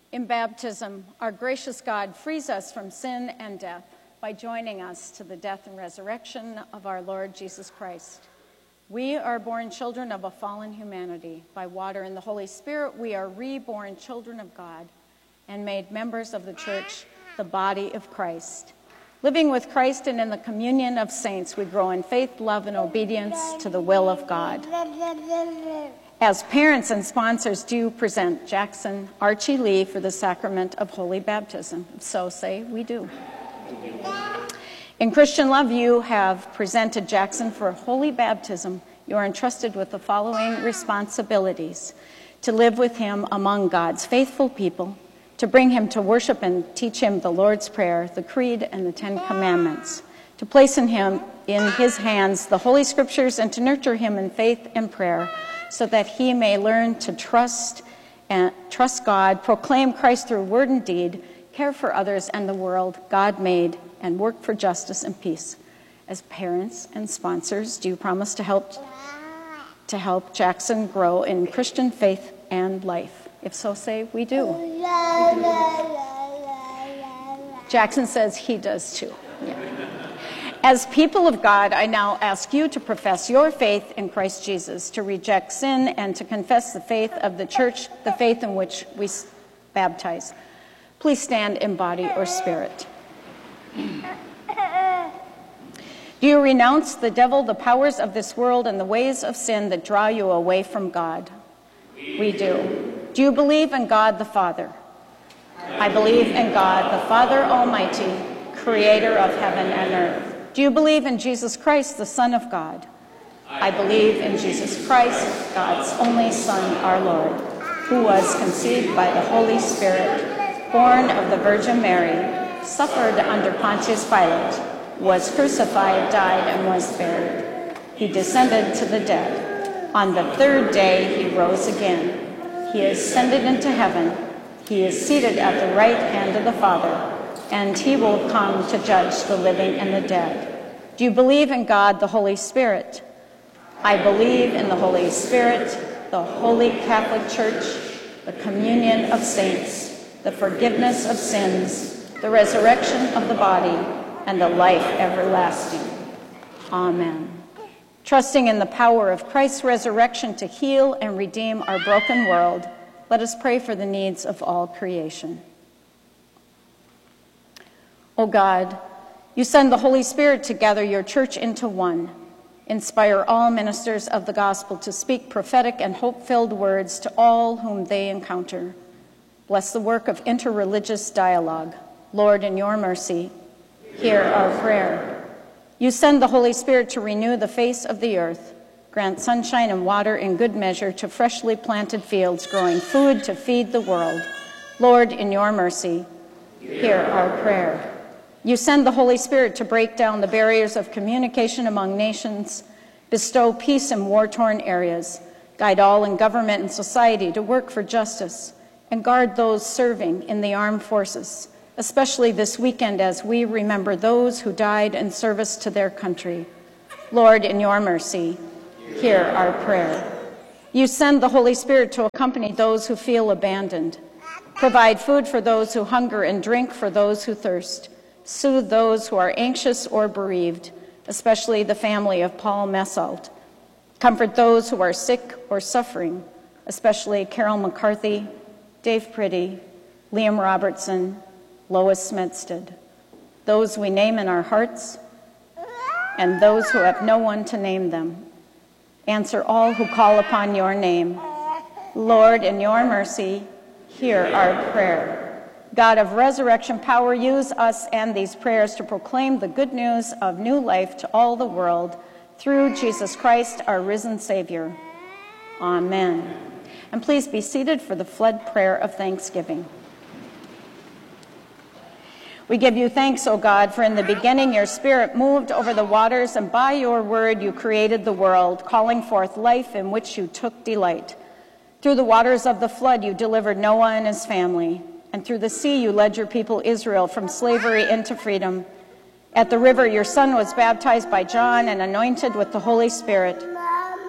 In baptism, our gracious God frees us from sin and death by joining us to the death and resurrection of our Lord Jesus Christ. We are born children of a fallen humanity. By water and the Holy Spirit, we are reborn children of God and made members of the church, the body of Christ. Living with Christ and in the communion of saints, we grow in faith, love, and obedience to the will of God. As parents and sponsors, do you present Jackson Archie Lee for the sacrament of holy baptism? So say we do. In Christian love, you have presented Jackson for holy baptism. You are entrusted with the following responsibilities: to live with him among God's faithful people, to bring him to worship and teach him the Lord's Prayer, the Creed, and the Ten Commandments, to place in his hands the Holy Scriptures, and to nurture him in faith and prayer, so that he may learn to trust God, proclaim Christ through word and deed, care for others and the world God made, and work for justice and peace. As parents and sponsors, do you promise to help Jackson grow in Christian faith and life? If so, say we do. Jackson says he does too. Yeah. As people of God, I now ask you to profess your faith in Christ Jesus, to reject sin, and to confess the faith of the church, the faith in which we baptize. Please stand in body or spirit. Do you renounce the devil, the powers of this world, and the ways of sin that draw you away from God? We do. Do you believe in God the Father? I believe in God the Father Almighty, creator of heaven and earth. Do you believe in Jesus Christ, the Son of God? I believe in Jesus Christ, God's only Son, our Lord, who was conceived by the Holy Spirit, born of the Virgin Mary, suffered under Pontius Pilate, was crucified, died, and was buried. He descended to the dead. On the third day he rose again. He ascended into heaven. He is seated at the right hand of the Father, and he will come to judge the living and the dead. Do you believe in God, the Holy Spirit? I believe in the Holy Spirit, the Holy Catholic Church, the communion of saints, the forgiveness of sins, the resurrection of the body, and the life everlasting. Amen. Trusting in the power of Christ's resurrection to heal and redeem our broken world, let us pray for the needs of all creation. O God, you send the Holy Spirit to gather your church into one. Inspire all ministers of the gospel to speak prophetic and hope-filled words to all whom they encounter. Bless the work of interreligious dialogue. Lord, in your mercy, hear our prayer. You send the Holy Spirit to renew the face of the earth. Grant sunshine and water in good measure to freshly planted fields, growing food to feed the world. Lord, in your mercy, hear our prayer. You send the Holy Spirit to break down the barriers of communication among nations, bestow peace in war-torn areas, guide all in government and society to work for justice, and guard those serving in the armed forces, especially this weekend as we remember those who died in service to their country. Lord, in your mercy, hear our prayer. You send the Holy Spirit to accompany those who feel abandoned, provide food for those who hunger and drink for those who thirst, soothe those who are anxious or bereaved, especially the family of Paul Messalt. Comfort those who are sick or suffering, especially Carol McCarthy, Dave Priddy, Liam Robertson, Lois Smedstead, those we name in our hearts, and those who have no one to name them. Answer all who call upon your name. Lord, in your mercy, hear our prayer. God of resurrection power, use us and these prayers to proclaim the good news of new life to all the world through Jesus Christ, our risen Savior. Amen. And please be seated for the flood prayer of thanksgiving. We give you thanks, O God, for in the beginning your Spirit moved over the waters, and by your word you created the world, calling forth life in which you took delight. Through the waters of the flood you delivered Noah and his family, and through the sea you led your people Israel from slavery into freedom. At the river your son was baptized by John and anointed with the Holy Spirit.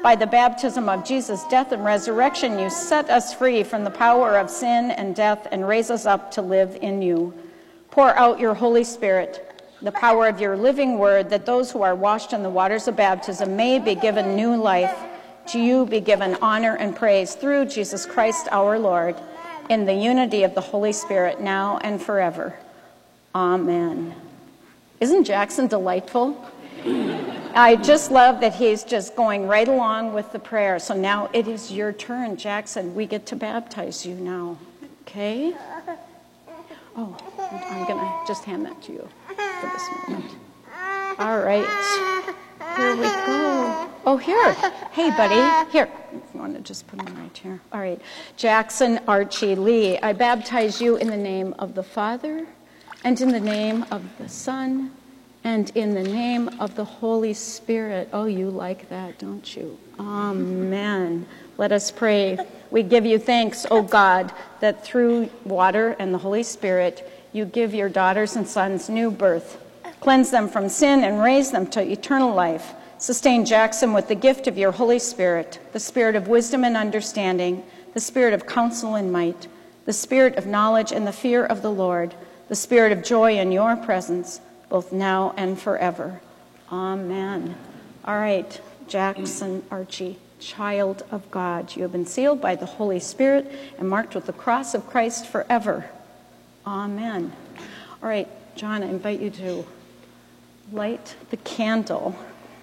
By the baptism of Jesus' death and resurrection, you set us free from the power of sin and death and raise us up to live in you. Pour out your Holy Spirit, the power of your living word, that those who are washed in the waters of baptism may be given new life. To you be given honor and praise through Jesus Christ our Lord, in the unity of the Holy Spirit, now and forever. Amen. Isn't Jackson delightful? I just love that he's just going right along with the prayer. So now it is your turn, Jackson. We get to baptize you now. Okay? Oh, I'm going to just hand that to you for this moment. All right. Here we go. Oh, here. Hey, buddy. Here. You want to just put him right here. All right. Jackson Archie Lee, I baptize you in the name of the Father, and in the name of the Son, and in the name of the Holy Spirit. Oh, you like that, don't you? Amen. Let us pray. We give you thanks, O God, that through water and the Holy Spirit, you give your daughters and sons new birth. Cleanse them from sin and raise them to eternal life. Sustain Jackson with the gift of your Holy Spirit, the spirit of wisdom and understanding, the spirit of counsel and might, the spirit of knowledge and the fear of the Lord, the spirit of joy in your presence, both now and forever. Amen. All right, Jackson Archie, child of God, you have been sealed by the Holy Spirit and marked with the cross of Christ forever. Amen. All right, John, I invite you to light the candle.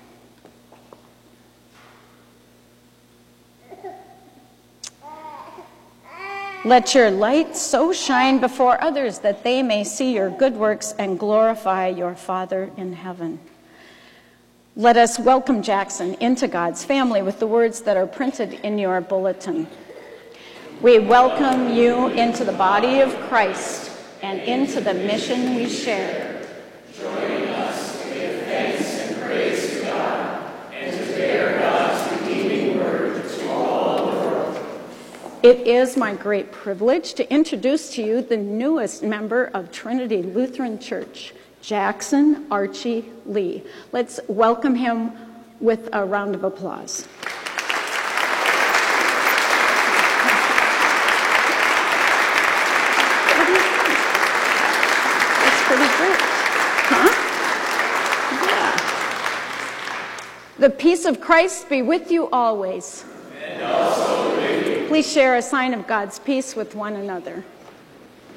Let your light so shine before others that they may see your good works and glorify your Father in heaven. Let us welcome Jackson into God's family with the words that are printed in your bulletin. We welcome you into the body of Christ and into the mission we share. Join us to give thanks and praise to God and to bear God's redeeming word to all the world. It is my great privilege to introduce to you the newest member of Trinity Lutheran Church, Jackson Archie Lee. Let's welcome him with a round of applause. That's pretty great, huh? Yeah. The peace of Christ be with you always. And also with you. Please share a sign of God's peace with one another.